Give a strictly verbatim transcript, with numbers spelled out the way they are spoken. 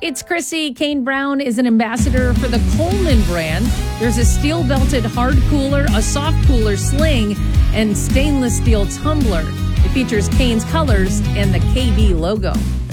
It's Chrissy. Kane Brown is an ambassador for the Coleman brand. There's a steel-belted hard cooler, a soft cooler sling, and stainless steel tumbler. It features Kane's colors and the K B logo.